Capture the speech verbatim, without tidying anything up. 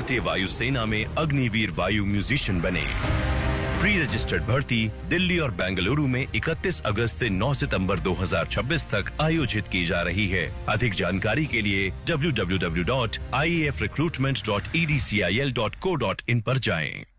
भारतीय वायुसेना में अग्निवीर वायु म्यूजिशियन बने। प्री रजिस्टर्ड भर्ती दिल्ली और बेंगलुरु में इकतीस अगस्त से नौ सितंबर दो हज़ार छब्बीस तक आयोजित की जा रही है। अधिक जानकारी के लिए W W W dot I A F recruitment dot E D C I L dot co dot in पर जाएं।